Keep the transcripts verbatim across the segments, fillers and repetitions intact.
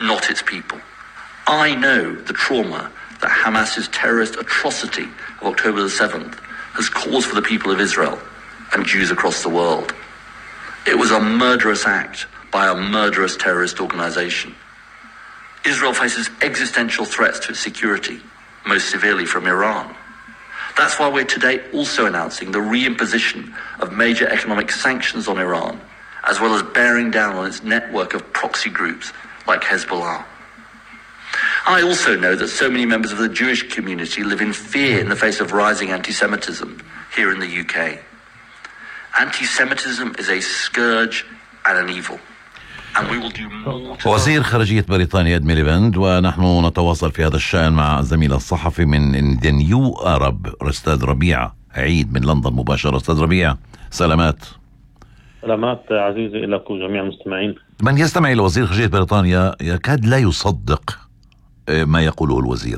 not its people. I know the trauma that Hamas's terrorist atrocity of October the seventh has caused for the people of Israel and Jews across the world. It was a murderous act by a murderous terrorist organization. Israel faces existential threats to its security, most severely from Iran. That's why we're today also announcing the reimposition of major economic sanctions on Iran, as well as bearing down on its network of proxy groups like Hezbollah. I also know that so many members of the Jewish community live in fear in the face of rising anti-Semitism here in the U K. Anti-Semitism is a scourge and an evil. And we will do more to... وزير خارجية بريطانيا إد ميليباند، ونحن نتواصل في هذا الشأن مع الزميل الصحفي من The New Arab أستاذ ربيع عيد من لندن مباشرة. أستاذ ربيع، سلامات. سلامات عزيزي لك وجميع المستمعين. من يستمع إلى وزير خارجية بريطانيا يكاد لا يصدق ما يقوله الوزير.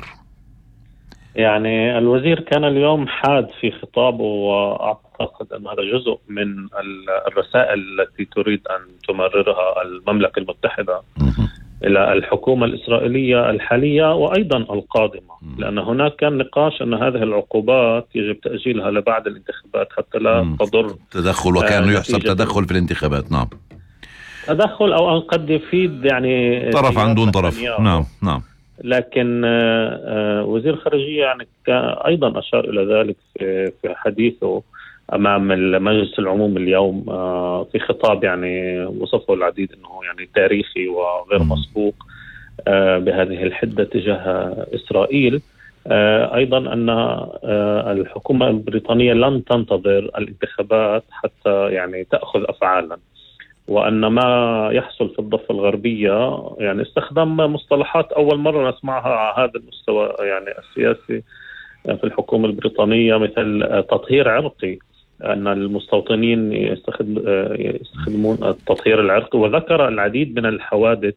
يعني الوزير كان اليوم حاد في خطابه، وأعتقد أن هذا جزء من الرسائل التي تريد أن تمررها المملكة المتحدة إلى الحكومة الإسرائيلية الحالية وأيضا القادمة، لأن هناك كان نقاش أن هذه العقوبات يجب تأجيلها لبعد الانتخابات حتى لا تضر تدخل، وكان يحسب تدخل في الانتخابات. نعم، تدخل أو أن قد يفيد يعني طرف عن دون طرف. نعم نعم. لكن وزير الخارجية يعني أيضا أشار إلى ذلك في حديثه أمام المجلس العموم اليوم في خطاب يعني وصفه العديد أنه يعني تاريخي وغير مسبوق بهذه الحدة تجاه إسرائيل. أيضا أن الحكومة البريطانية لن تنتظر الانتخابات حتى يعني تأخذ أفعالا، وأن ما يحصل في الضفة الغربية يعني استخدام مصطلحات أول مرة نسمعها على هذا المستوى يعني السياسي في الحكومة البريطانية، مثل تطهير عرقي، أن المستوطنين يستخدمون التطهير العرقي، وذكر العديد من الحوادث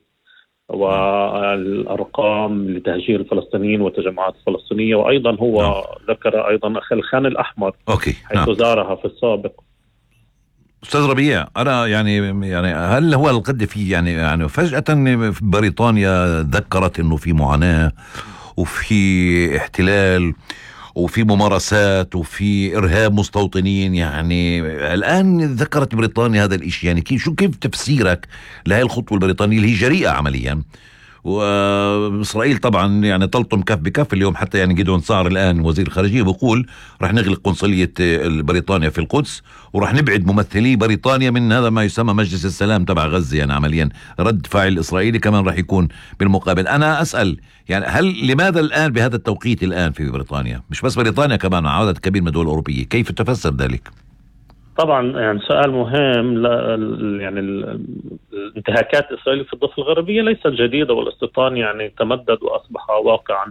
والأرقام لتهجير الفلسطينيين والتجمعات الفلسطينية. وأيضا هو نعم. ذكر أيضا الخان الأحمر أوكي. حيث نعم. زارها في السابق. أستاذ ربيع، أنا يعني يعني هل هو القد في يعني يعني فجأة بريطانيا ذكرت إنه في معاناة وفي احتلال وفي ممارسات وفي إرهاب مستوطنين، يعني الآن ذكرت بريطانيا هذا الإشي، يعني كيف شو كيف تفسيرك لهذه الخطوة البريطانية اللي هي جريئة عمليا؟ وإسرائيل طبعا يعني تلطم كف بكف اليوم، حتى يعني جيدون صار الآن وزير الخارجية بيقول رح نغلق قنصلية بريطانيا في القدس ورح نبعد ممثلي بريطانيا من هذا ما يسمى مجلس السلام تبع غزة. يعني عمليا رد فعل إسرائيلي كمان رح يكون بالمقابل. أنا أسأل يعني هل لماذا الآن بهذا التوقيت الآن في بريطانيا، مش بس بريطانيا كمان عدد كبير من الدول الأوروبية، كيف تفسر ذلك؟ طبعا يعني سؤال مهم. يعني الانتهاكات إسرائيل في الضفة الغربية ليست جديدة، والاستيطان يعني تمدد وأصبح واقعا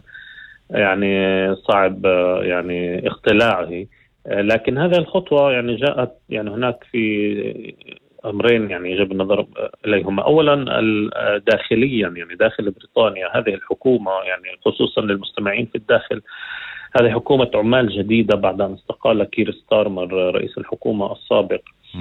يعني صعب يعني اقتلاعه. لكن هذه الخطوة يعني جاءت يعني هناك في أمرين يعني يجب النظر إليهما. أولا داخليا يعني داخل بريطانيا هذه الحكومة يعني خصوصا للمستمعين في الداخل، هذه حكومة عمال جديدة بعد أن استقال كير ستارمر رئيس الحكومة السابق،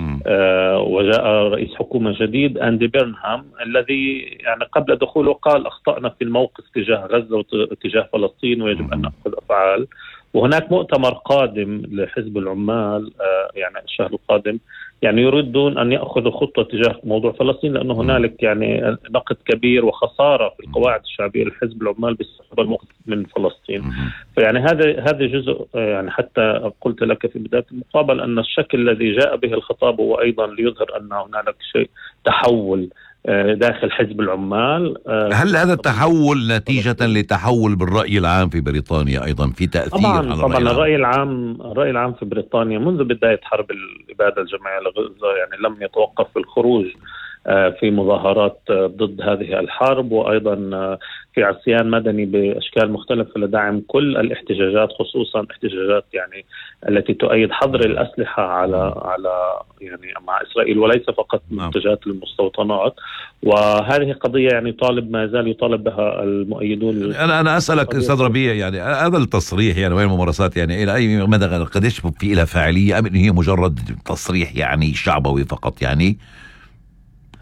آه وجاء رئيس حكومة جديد أندي بيرنهام، الذي يعني قبل دخوله قال أخطأنا في الموقف تجاه غزة وتجاه فلسطين ويجب أن نأخذ أفعال. وهناك مؤتمر قادم لحزب العمال آه يعني الشهر القادم، يعني يريدون أن يأخذوا خطة تجاه موضوع فلسطين، لأن هنالك يعني نقد كبير وخسارة في القواعد الشعبية لحزب العمال بسبب الموقف من فلسطين. فيعني هذا هذا جزء يعني حتى قلت لك في بداية المقابل أن الشكل الذي جاء به الخطاب هو أيضا ليظهر أن هنالك شيء تحول داخل حزب العمال. هل هذا التحول نتيجة لتحول بالرأي العام في بريطانيا أيضا في تأثير طبعا على طبعا الرأي, الرأي العام الرأي العام في بريطانيا منذ بداية حرب الإبادة الجماعية لغزة يعني لم يتوقف في الخروج في مظاهرات ضد هذه الحرب، وأيضا في عصيان مدني بأشكال مختلفة لدعم كل الاحتجاجات، خصوصا احتجاجات يعني التي تؤيد حظر الأسلحة على على يعني مع إسرائيل وليس فقط منتجات للمستوطنات. وهذه قضية يعني طالب ما زال يطالب بها المؤيدون. أنا أنا أسألك أستاذ ربيع، يعني هذا التصريح يعني وين الممارسات يعني إلى أي مدى قديش في لها فاعلية أم إن هي مجرد تصريح يعني شعبوي فقط؟ يعني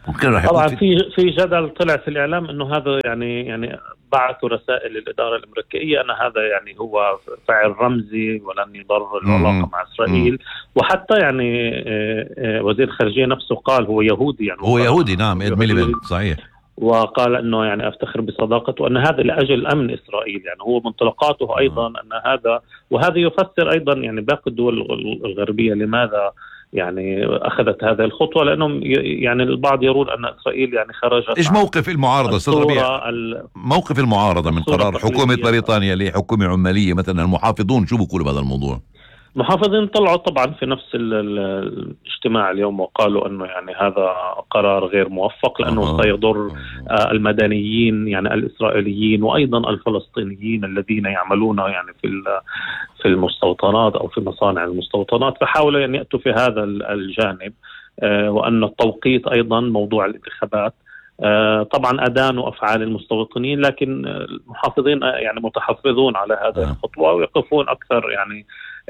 طبعا في في جدل طلع في الإعلام إنه هذا يعني يعني بعثوا رسائل للإدارة الأمريكية أن هذا يعني هو فعل رمزي ولن يضر العلاقة مع إسرائيل. وحتى يعني وزير الخارجية نفسه قال هو يهودي يعني هو يهودي نعم إد ميليفند صحيح، وقال أنه يعني أفتخر بصداقته وأن هذا لأجل أمن إسرائيل. يعني هو منطلقاته أيضا أن هذا، وهذا يفسر أيضا يعني باقي الدول الغربية لماذا يعني أخذت هذه الخطوة، لأنهم يعني البعض يرون أن إسرائيل يعني خرجت. إيش موقف المعارضة أستاذ ربيع؟ موقف المعارضة من قرار حكومة بريطانيا لحكومة عمالية مثلا، المحافظون شو بيقولوا بهذا الموضوع؟ محافظين طلعوا طبعا في نفس الاجتماع اليوم وقالوا انه يعني هذا قرار غير موفق لانه أوه. سيضر أوه. المدنيين يعني الاسرائيليين وايضا الفلسطينيين الذين يعملون يعني في في المستوطنات او في مصانع المستوطنات، فحاولوا يعني ياتوا في هذا الجانب، وان التوقيت ايضا موضوع الانتخابات. طبعا أدانوا أفعال المستوطنين، لكن المحافظين يعني متحفظون على هذه الخطوة ويقفون أكثر يعني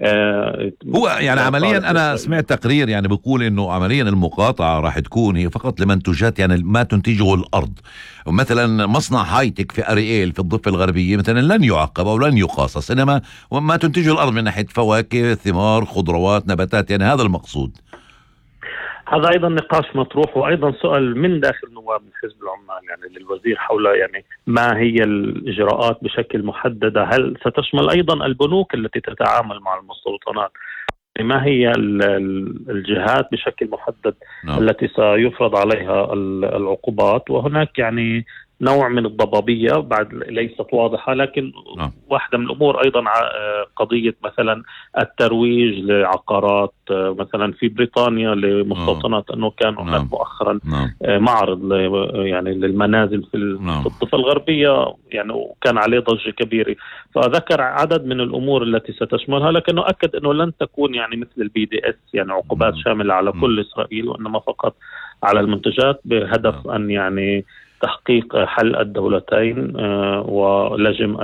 آه هو يعني عمليا أنا سمعت تقرير يعني بيقول إنه عمليا المقاطعة راح تكون هي فقط لمنتوجات يعني ما تنتجه الأرض. ومثلا مصنع هايتك في أرييل في الضفة الغربية مثلا لن يعاقب أو لن يقاصص، إنما ما تنتجه الأرض من ناحية فواكه ثمار خضروات نباتات، يعني هذا المقصود. هذا أيضا نقاش مطروح، وأيضا سؤال من داخل نواب من حزب العمال يعني للوزير حول يعني ما هي الإجراءات بشكل محددة، هل ستشمل أيضا البنوك التي تتعامل مع المستوطنات، ما هي الجهات بشكل محدد no. التي سيفرض عليها العقوبات. وهناك يعني نوع من الضبابية بعد ليست واضحة، لكن نعم. واحدة من الأمور أيضا قضية مثلا الترويج لعقارات مثلا في بريطانيا لمستوطنات، أنه كان هناك نعم. مؤخرا نعم. معرض يعني للمنازل في نعم. الضفة الغربية يعني وكان عليه ضجة كبيرة، فذكر عدد من الأمور التي ستشملها، لكنه أكد أنه لن تكون يعني مثل البي دي اس يعني عقوبات نعم. شاملة على كل إسرائيل، وإنما فقط على المنتجات بهدف نعم. أن يعني تحقيق حل الدولتين ولجم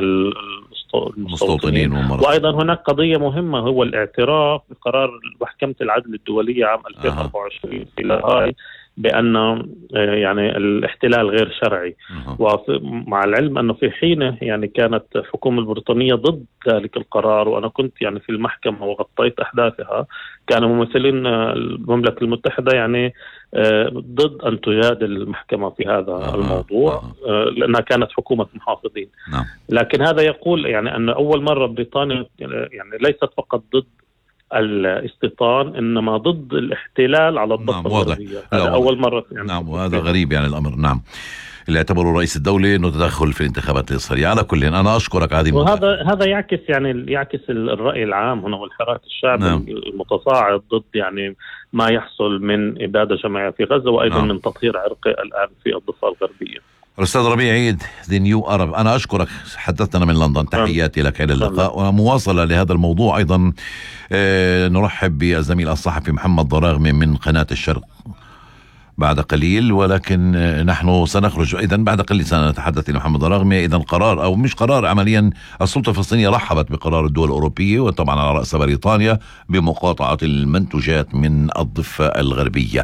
المستوطنين. وأيضا هناك قضية مهمة هو الاعتراف بقرار محكمة العدل الدولية عام ألفين وأربعة وعشرين في لاهاي بأن يعني الاحتلال غير شرعي. ومع العلم أنه في حينه يعني كانت الحكومة البريطانية ضد ذلك القرار، وأنا كنت يعني في المحكمة وغطيت أحداثها، كان ممثلين المملكة المتحدة يعني ضد أن تجادل المحكمة في هذا آه الموضوع آه لأنها كانت حكومة محافظين. نعم. لكن هذا يقول يعني أن أول مرة بريطانيا يعني ليست فقط ضد الاستيطان إنما ضد الاحتلال على الضفة نعم الغربية. هذا أول مرة يعني. نعم وهذا غريب يعني الأمر. نعم اللي اعتبره رئيس الدولة انه تدخل في الانتخابات الإسرائيلية. على كل انا اشكرك هذه وهذا هذا يعكس يعني يعكس الرأي العام هنا والحراك الشعبي نعم. المتصاعد ضد يعني ما يحصل من إبادة جماعية في غزة وأيضا نعم. من تطهير عرقي الآن في الضفة الغربية. الأستاذ ربيع عيد ذي نيو أرب، أنا أشكرك، حدثنا من لندن، تحياتي لك إلى اللقاء. ومواصلة لهذا الموضوع أيضا آه نرحب بالزميل الصحفي محمد ضراغمي من قناة الشرق بعد قليل، ولكن نحن سنخرج إذن بعد قليل سنتحدث إلى محمد ضراغمي. إذن قرار أو مش قرار، عمليا السلطة الفلسطينية رحبت بقرار الدول الأوروبية وطبعا على رأس بريطانيا بمقاطعة المنتوجات من الضفة الغربية.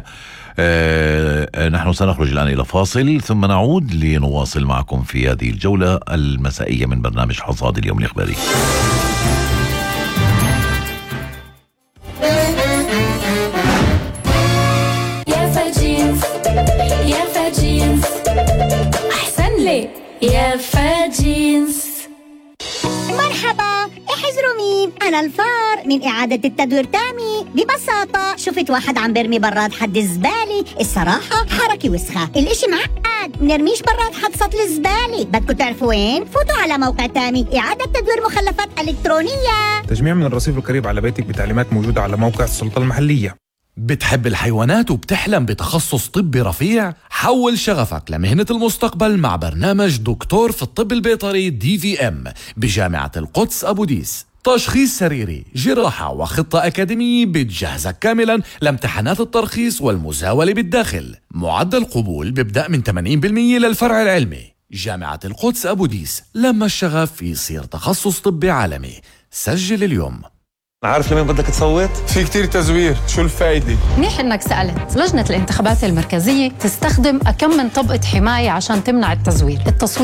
آه نحن سنخرج الآن إلى فاصل ثم نعود لنواصل معكم في هذه الجولة المسائية من برنامج حصاد اليوم الإخباري. يا فاجينز مرحبا، احذروا مين؟ أنا الفار من إعادة التدوير تامي. ببساطة شفت واحد عم برمي براد حد الزبالة، الصراحة حركة وسخة، الاشي معقد، منرميش براد حد سطل الزبالة. بدكم تعرفوا وين؟ فوتوا على موقع تامي إعادة تدوير مخلفات إلكترونية. تجميع من الرصيف القريب على بيتك بتعليمات موجودة على موقع السلطة المحلية. بتحب الحيوانات وبتحلم بتخصص طبي رفيع؟ حول شغفك لمهنة المستقبل مع برنامج دكتور في الطب البيطري دي في ام بجامعة القدس أبو ديس. تشخيص سريري، جراحة وخطة أكاديمية بتجهزك كاملا لامتحانات الترخيص والمزاولة بالداخل. معدل قبول بيبدأ من ثمانين بالمئة للفرع العلمي. جامعة القدس أبو ديس، لما الشغف يصير تخصص طبي عالمي. سجل اليوم. عارف لمين بدك تصوت؟ في كتير تزوير، شو الفايدة؟ منيح انك سألت. لجنة الانتخابات المركزية تستخدم أكم من طبقة حماية عشان تمنع التزوير. التصويت